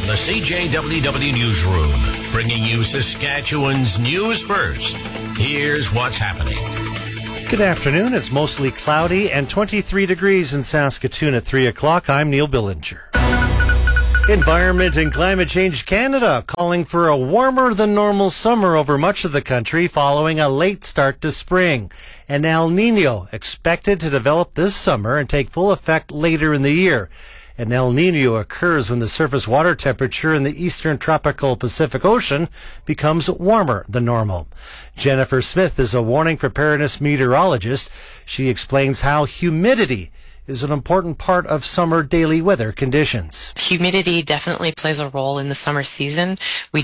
the CJWW Newsroom, bringing you Saskatchewan's news first. Here's what's happening. Good afternoon. It's mostly cloudy and 23 degrees in Saskatoon at 3 o'clock. I'm Neil Billinger. Environment and Climate Change Canada calling for a warmer than normal summer over much of the country following a late start to spring. An El Nino expected to develop this summer and take full effect later in the year. An El Nino occurs when the surface water temperature in the eastern tropical Pacific Ocean becomes warmer than normal. Jennifer Smith is a warning preparedness meteorologist. She explains how humidity is an important part of summer daily weather conditions. Humidity definitely plays a role in the summer season.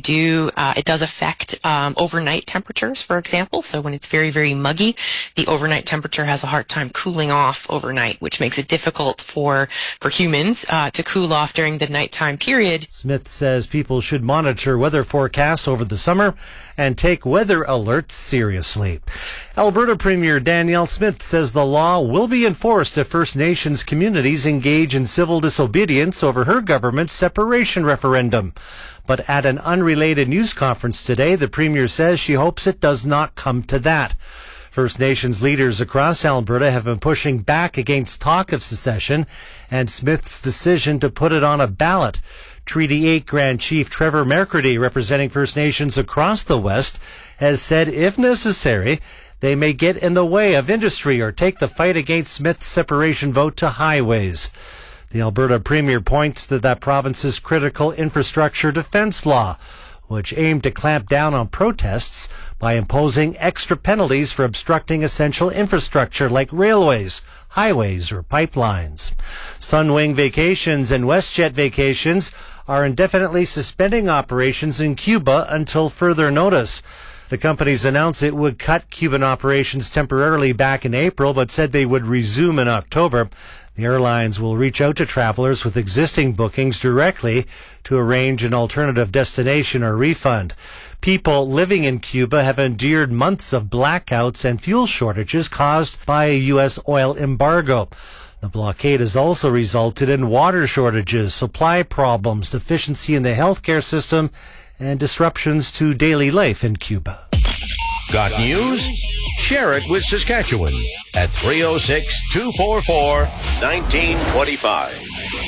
It does affect overnight temperatures, for example. So when it's very, very muggy, the overnight temperature has a hard time cooling off overnight, which makes it difficult for humans to cool off during the nighttime period. Smith says people should monitor weather forecasts over the summer and take weather alerts seriously. Alberta Premier Danielle Smith says the law will be enforced if First Nations communities engage in civil disobedience over her government's separation referendum. But at an unrelated news conference today, the Premier says she hopes it does not come to that. First Nations leaders across Alberta have been pushing back against talk of secession and Smith's decision to put it on a ballot. Treaty 8 Grand Chief Trevor McCurdy, representing First Nations across the West, has said if necessary, they may get in the way of industry or take the fight against Smith's separation vote to highways. The Alberta Premier points to that province's critical infrastructure defense law, which aimed to clamp down on protests by imposing extra penalties for obstructing essential infrastructure like railways, highways, or pipelines. Sunwing Vacations and WestJet Vacations are indefinitely suspending operations in Cuba until further notice. The companies announced it would cut Cuban operations temporarily back in April, but said they would resume in October. The airlines will reach out to travelers with existing bookings directly to arrange an alternative destination or refund. People living in Cuba have endured months of blackouts and fuel shortages caused by a U.S. oil embargo. The blockade has also resulted in water shortages, supply problems, deficiency in the healthcare system, and disruptions to daily life in Cuba. Got news? Share it with Saskatchewan at 306-244-1925.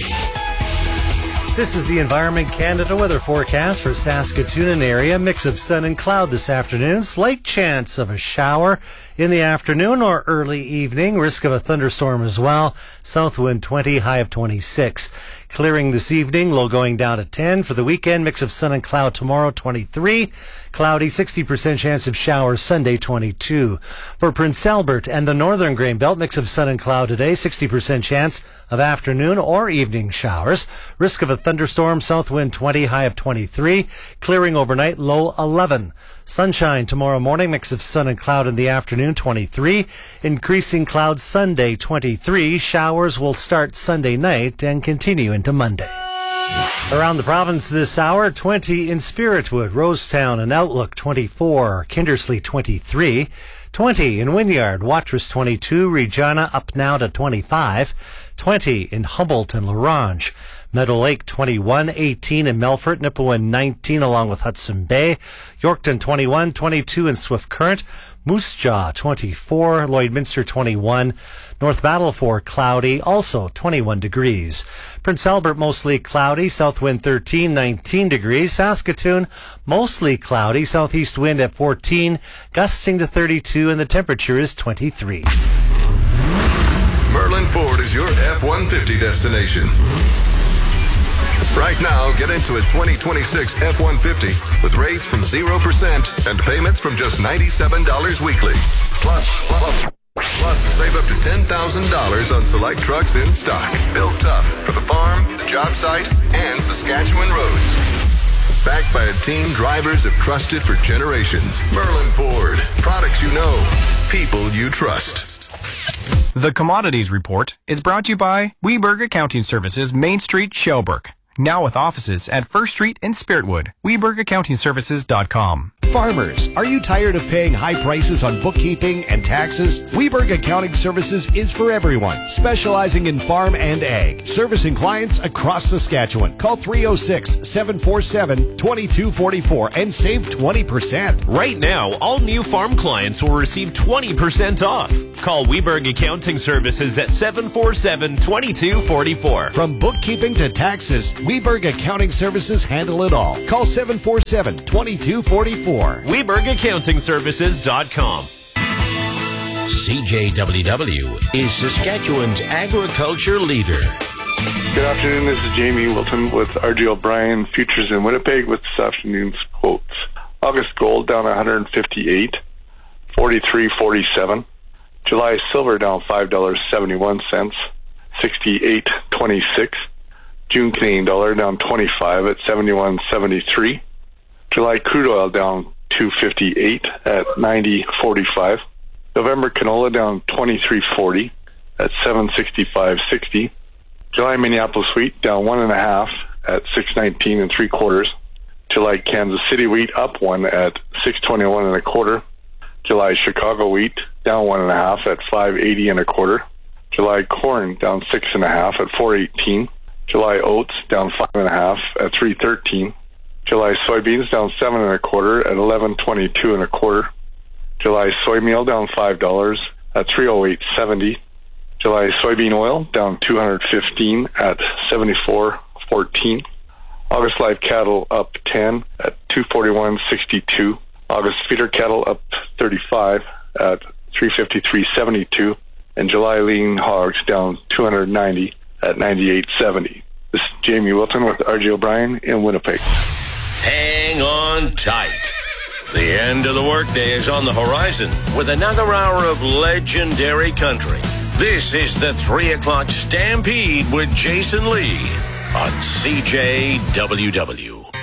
This is the Environment Canada weather forecast for Saskatoon and area. Mix of sun and cloud this afternoon. Slight chance of a shower in the afternoon or early evening. Risk of a thunderstorm as well. South wind 20, high of 26. Clearing this evening, low going down to 10. For the weekend, mix of sun and cloud tomorrow, 23. Cloudy, 60% chance of showers Sunday, 22. For Prince Albert and the northern Grain Belt, mix of sun and cloud today, 60% chance of afternoon or evening showers. Risk of a thunderstorm, south wind 20, high of 23. Clearing overnight, low 11. Sunshine tomorrow morning, mix of sun and cloud in the afternoon, 23. Increasing clouds Sunday, 23. Showers will start Sunday night and continue into Monday. Around the province this hour, 20 in Spiritwood, Rosetown and Outlook 24, Kindersley 23, 20 in Wynyard, Watrous 22, Regina up now to 25, 20 in Humboldt and La Ronge, Meadow Lake 21, 18 in Melfort, Nipawin 19 along with Hudson Bay, Yorkton 21, 22 in Swift Current, Moose Jaw 24, Lloydminster 21, North Battleford cloudy, also 21 degrees. Prince Albert mostly cloudy, south wind 13, 19 degrees. Saskatoon mostly cloudy, southeast wind at 14, gusting to 32, and the temperature is 23. Merlin Ford is your F-150 destination. Right now, get into a 2026 F-150 with rates from 0% and payments from just $97 weekly. Plus, save up to $10,000 on select trucks in stock. Built tough for the farm, the job site, and Saskatchewan roads. Backed by a team drivers have trusted for generations. Merlin Ford. Products you know. People you trust. The Commodities Report is brought to you by Weberg Accounting Services, Main Street, Shelburne. Now with offices at First Street in Spiritwood. WebergAccountingServices.com. Farmers, are you tired of paying high prices on bookkeeping and taxes? Weberg Accounting Services is for everyone, specializing in farm and ag, servicing clients across Saskatchewan. Call 306-747-2244 and save 20%. Right now, all new farm clients will receive 20% off. Call Weberg Accounting Services at 747-2244. From bookkeeping to taxes, Weberg Accounting Services handle it all. Call 747-2244. WebergAccountingServices.com. CJWW is Saskatchewan's agriculture leader. Good afternoon, this is Jamie Wilton with RG O'Brien Futures in Winnipeg with this afternoon's quotes. August gold down 158, 43.47. July silver down $5.71, 68.26. June Canadian dollar down 25 at 71.73. July crude oil down $2.58 at 90.45. November canola down $23.40 at 765.60. July Minneapolis wheat down 1.5 at 619 3/4. July Kansas City wheat up 1 at 621 1/4. July Chicago wheat down 1.5 at 580 1/4. July corn down 6.5 at 418. July oats down 5.5 at 313. July soybeans down 7 1/4 at 1122 1/4. July soy meal down $5 at 308.70. July soybean oil down 215 at 74.14. August live cattle up 10 at 241.62. August feeder cattle up 35 at 353.72. And July lean hogs down 290 at 98.70. This is Jamie Wilton with RG O'Brien in Winnipeg. Hang on tight. The end of the workday is on the horizon with another hour of legendary country. This is the 3 o'clock Stampede with Jason Lee on CJWW.